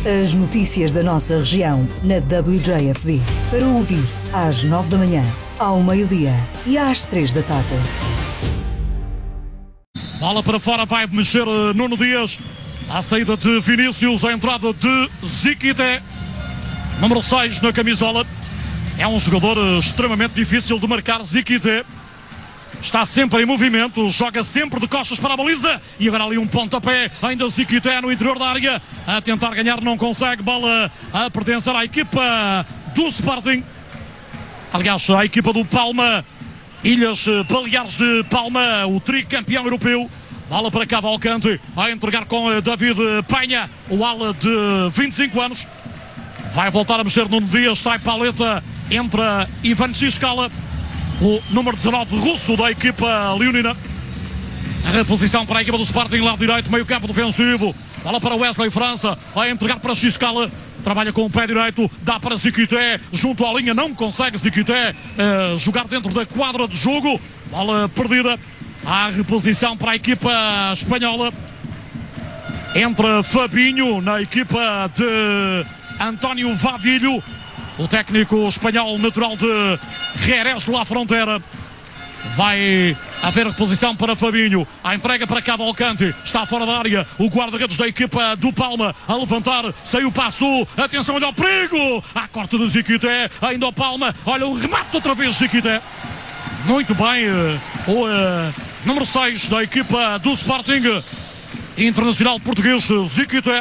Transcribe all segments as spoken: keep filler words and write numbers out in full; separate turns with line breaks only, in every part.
As notícias da nossa região na W J F D. Para ouvir às nove da manhã, ao meio-dia e às três da tarde.
Bola para fora, vai mexer Nuno Dias. A saída de Vinícius, a entrada de Ziquité. Número seis na camisola. É um jogador extremamente difícil de marcar, Ziquité. Está sempre em movimento, joga sempre de costas para a baliza. E agora ali um pontapé, ainda Ziquité no interior da área. A tentar ganhar, não consegue. Bola a pertencer à equipa do Sporting. Aliás, à equipa do Palma. Ilhas Baleares de Palma, o tricampeão europeu. Bola para Cavalcante, a entregar com David Penha, o ala de vinte e cinco anos. Vai voltar a mexer Nuno Dias, sai paleta, entra Ivan Xiskala, o número dezanove russo da equipa leonina. A reposição para a equipa do Sporting, lado direito, meio campo defensivo. Bola para Wesley França, a entregar para Xiskala. Trabalha com o pé direito, dá para Ziquité, junto à linha, não consegue Ziquité uh, jogar dentro da quadra de jogo. Bola perdida. A reposição para a equipa espanhola. Entra Fabinho na equipa de António Vadilho, o técnico espanhol natural de Jerez de la Frontera. Vai haver reposição para Fabinho. A entrega para Cavalcante. Está fora da área. O guarda-redes da equipa do Palma a levantar. Saiu o passo. Atenção, olha o perigo. A corte do Ziquité. Ainda o Palma. Olha o remate outra vez Ziquité. Muito bem. O uh, número seis da equipa do Sporting. Internacional português Ziquité.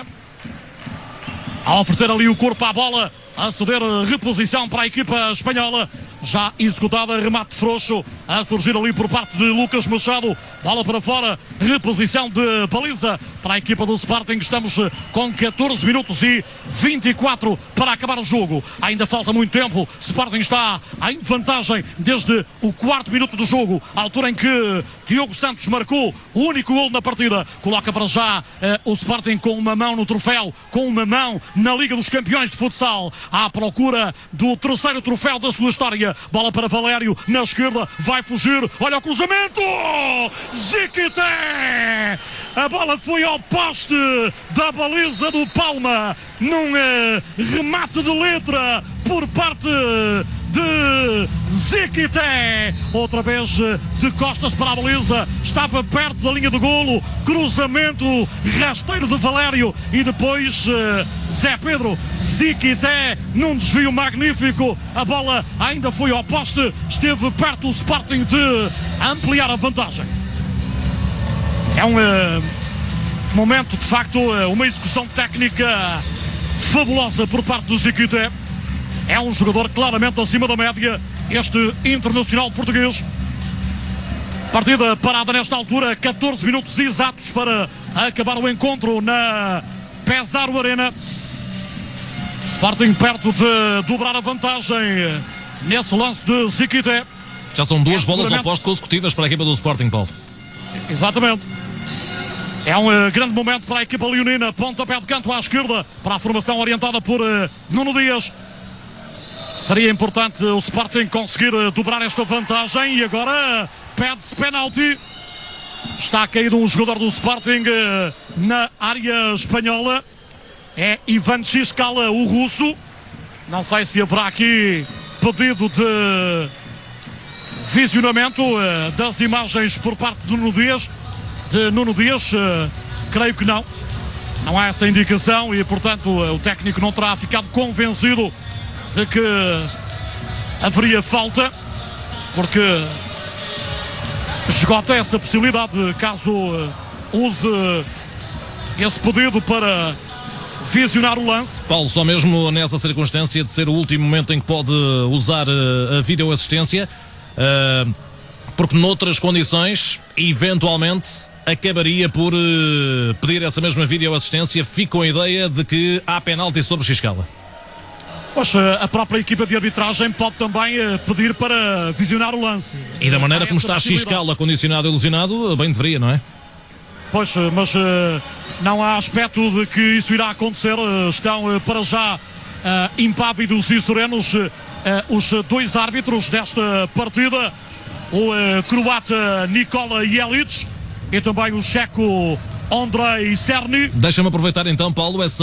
A oferecer ali o corpo à bola. A ceder reposição para a equipa espanhola. Já executada, remate frouxo a surgir ali por parte de Lucas Machado. Bola para fora, reposição de baliza para a equipa do Sporting. Estamos com catorze minutos e vinte e quatro para acabar o jogo. Ainda falta muito tempo. Sporting está em vantagem desde o quarto minuto do jogo, à altura em que Diogo Santos marcou o único gol na partida. Coloca para já eh, o Sporting com uma mão no troféu, com uma mão na Liga dos Campeões de Futsal, à procura do terceiro troféu da sua história. Bola para Valério, na esquerda, vai fugir, olha o cruzamento, Ziquité! A bola foi ao poste da baliza do Palma, num uh, remate de letra por parte de Ziquité. Outra vez de costas para a baliza, estava perto da linha de golo, cruzamento rasteiro de Valério e depois uh, Zé Pedro Ziquité num desvio magnífico. A bola ainda foi ao poste, esteve perto o Sporting de ampliar a vantagem. É um uh, momento, de facto, uh, uma execução técnica fabulosa por parte do Ziquité. É um jogador claramente acima da média, este internacional português. Partida parada nesta altura, catorze minutos exatos para acabar o encontro na Pesaro Arena. Sporting perto de dobrar a vantagem nesse lance de Ziquité.
Já são duas
é
bolas ao poste consecutivas para a equipa do Sporting, Paulo.
Exatamente. É um uh, grande momento para a equipa leonina. Pontapé de canto à esquerda para a formação orientada por uh, Nuno Dias. Seria importante o Sporting conseguir uh, dobrar esta vantagem. E agora uh, pede-se penalti. Está caído um jogador do Sporting uh, na área espanhola. É Ivan Xiskala, o russo. Não sei se haverá aqui pedido de visionamento uh, das imagens por parte de Nuno Dias. De Nuno Dias, uh, creio que não. Não há essa indicação e, portanto, uh, o técnico não terá ficado convencido de que haveria falta, porque esgota essa possibilidade caso uh, use esse pedido para visionar o lance.
Paulo, só mesmo nessa circunstância de ser o último momento em que pode usar uh, a videoassistência, uh, porque noutras condições, eventualmente, acabaria por uh, pedir essa mesma videoassistência. Fico com a ideia de que há penalti sobre Xiskala.
Pois, a própria equipa de arbitragem pode também uh, pedir para visionar o lance.
E da maneira como está Xiskala condicionado e ilusionado, bem deveria, não é?
Pois, mas uh, não há aspecto de que isso irá acontecer. Uh, estão uh, para já uh, impávidos e serenos uh, os dois árbitros desta partida. O uh, croata Nikola Jelic e também o checo Andrei Cerny.
Deixa-me aproveitar então, Paulo, essa